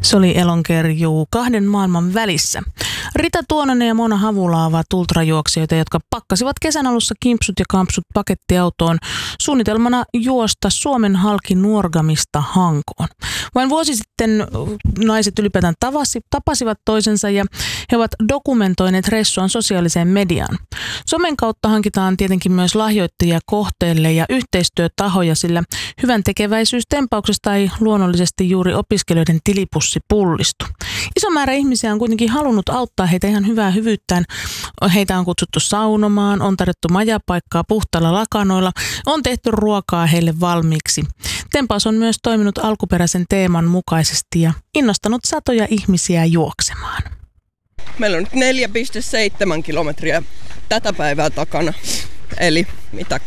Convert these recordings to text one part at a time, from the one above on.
Se oli Elonkerjuu kahden maailman välissä. Rita Tuononen ja Mona Havula ovat ultrajuoksijoita, jotka pakkasivat kesän alussa kimpsut ja kampsut pakettiautoon suunnitelmana juosta Suomen halki Nuorgamista Hankoon. Vain vuosi sitten naiset ylipäätään tapasivat toisensa ja he ovat dokumentoineet reissuaan sosiaaliseen mediaan. Somen kautta hankitaan tietenkin myös lahjoittajia kohteelle ja yhteistyötahoja, sillä hyvän tekeväisyystempauksesta ei luonnollisesti juuri opiskelijoiden tilipussi pullistu. Iso määrä ihmisiä on kuitenkin halunnut auttaa heitä ihan hyvää hyvyyttään. Heitä on kutsuttu saunomaan, on tarjottu majapaikkaa puhtailla lakanoilla, on tehty ruokaa heille valmiiksi. Tempaus on myös toiminut alkuperäisen teeman mukaisesti ja innostanut satoja ihmisiä juoksemaan. Meillä on nyt 4,7 kilometriä tätä päivää takana, eli mitä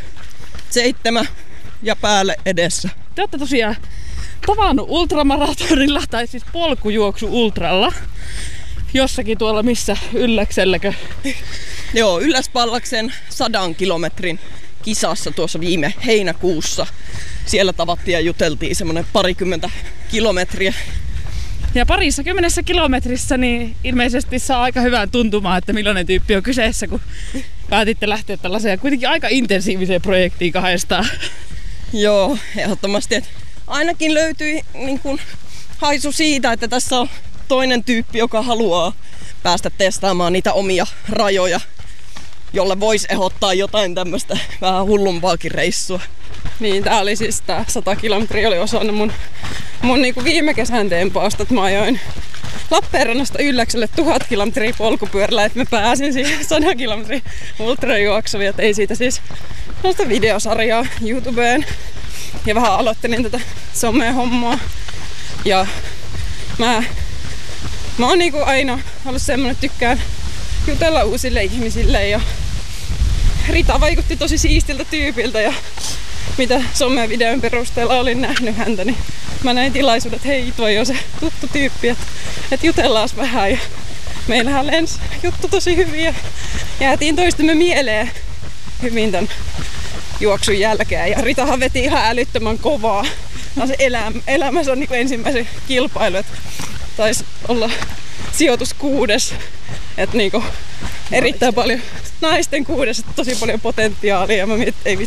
37 ja päälle edessä. Te olette tosiaan tavannut ultramaratonilla, tai siis polkujuoksu ultralla, jossakin tuolla missä Ylläkselläkö? Joo, Ylläspallaksen 100 kilometrin kisassa tuossa viime heinäkuussa. Siellä tavattiin ja juteltiin semmoinen 20 kilometriä. Ja 20 kilometrissä niin ilmeisesti saa aika hyvän tuntumaan, että millainen tyyppi on kyseessä, kun päätitte lähteä tällaiseen kuitenkin aika intensiiviseen projektiin kahdestaan. Joo, ehdottomasti. Että ainakin löytyi niin kuin haisu siitä, että tässä on toinen tyyppi, joka haluaa päästä testaamaan niitä omia rajoja, jolle voisi ehdottaa jotain tämmöistä vähän hullumpaakin reissua. Niin, tää oli siis tää 100 kilometriä oli osana mun niinku viime kesän tempausta, että mä ajoin Lappeenrannasta Ylläkselle 1000 kilometriä polkupyörällä, että mä pääsin siihen 100 kilometriä ultrajuoksuun. Ja tein siitä siis noista videosarjaa YouTubeen ja vähän aloittelin tätä some-hommaa. Ja mä oon niinku aina ollut semmonen, että tykkään jutella uusille ihmisille ja Rita vaikutti tosi siistiltä tyypiltä ja mitä some-videon perusteella olin nähnyt häntä, niin mä näin tilaisuuden, että hei, toi on se tuttu tyyppi, että jutellaan vähän. Ja meillähän lensi juttu tosi hyvin ja jäätiin toistemme mieleen hyvin tän juoksun jälkeen. Ja Ritahan veti ihan älyttömän kovaa. Tämä on se elämänsä niin kuin ensimmäisen kilpailu, että taisi olla sijoitus 6. Että niin erittäin paljon naisten 6, tosi paljon potentiaalia. Ja mä mietin, että ei